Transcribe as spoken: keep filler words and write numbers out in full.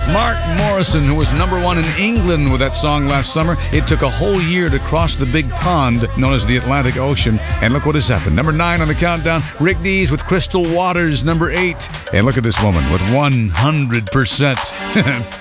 Mark Morrison, who was number one in England with that song last summer. It took a whole year to cross the big pond known as the Atlantic Ocean. And look what has happened. Number nine on the countdown, Rick Dees with Crystal Waters, number eight. And look at this woman with one hundred percent